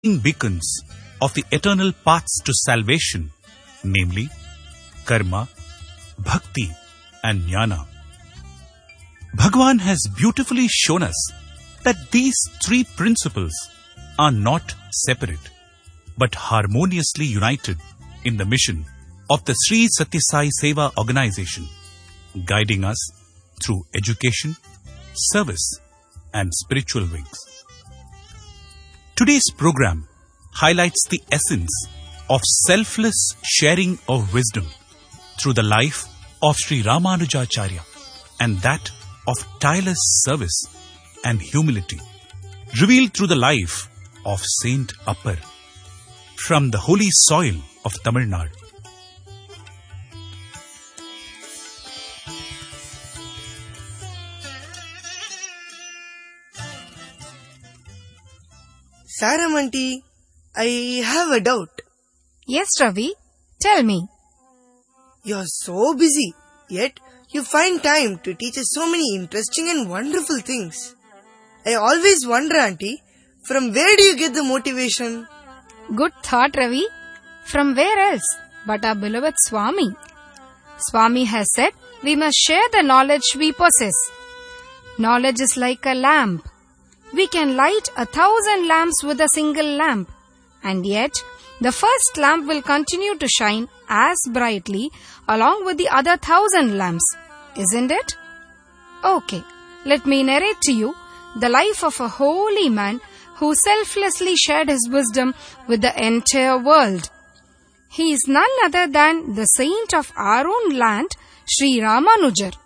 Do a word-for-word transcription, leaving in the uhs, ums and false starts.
beacons of the eternal paths to salvation, namely karma, bhakti and jnana. Bhagwan has beautifully shown us that these three principles are not separate, but harmoniously united in the mission of the Sri Satya Sai Seva organization, guiding us through education, service and spiritual wings. Today's program highlights the essence of selfless sharing of wisdom through the life of Sri Ramanujacharya and that of tireless service and humility, revealed through the life of Saint Appar from the holy soil of Tamil Nadu. Saram auntie, I have a doubt. Yes, Ravi. Tell me. You're so busy, yet you find time to teach us so many interesting and wonderful things. I always wonder, auntie, from where do you get the motivation? Good thought, Ravi. From where else but our beloved Swami? Swami has said we must share the knowledge we possess. Knowledge is like a lamp. We can light a thousand lamps with a single lamp, and yet the first lamp will continue to shine as brightly along with the other thousand lamps, isn't it? Okay, let me narrate to you the life of a holy man who selflessly shared his wisdom with the entire world. He is none other than the saint of our own land, Sri Ramanujar.